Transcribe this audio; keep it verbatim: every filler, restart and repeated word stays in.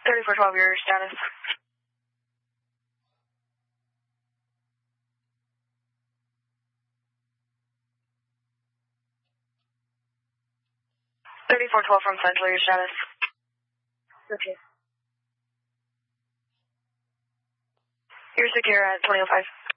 thirty-four twelve, your status. thirty-four twelve from Central, your status. Okay. You're secure at twenty oh five.